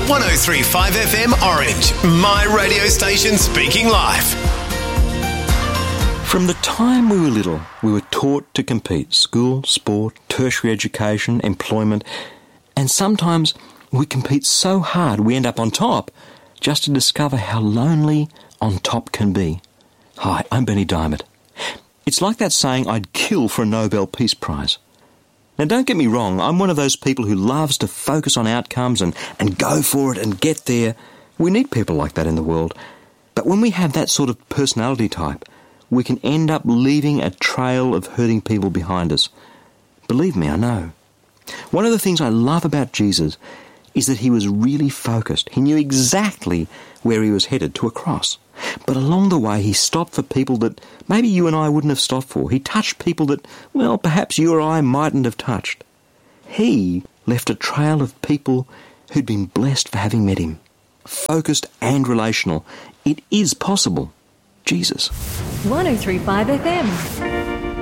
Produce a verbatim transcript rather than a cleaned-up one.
one oh three point five F M Orange, my radio station speaking life. From the time we were little, we were taught to compete. School, sport, tertiary education, employment. And sometimes we compete so hard we end up on top just to discover how lonely on top can be. Hi, I'm Benny Diamond. It's like that saying, I'd kill for a Nobel Peace Prize. Now, don't get me wrong, I'm one of those people who loves to focus on outcomes and, and go for it and get there. We need people like that in the world. But when we have that sort of personality type, we can end up leaving a trail of hurting people behind us. Believe me, I know. One of the things I love about Jesus is that he was really focused. He knew exactly where he was headed, to a cross. But along the way, he stopped for people that maybe you and I wouldn't have stopped for. He touched people that, well, perhaps you or I mightn't have touched. He left a trail of people who'd been blessed for having met him. Focused and relational. It is possible. Jesus. one oh three point five F M.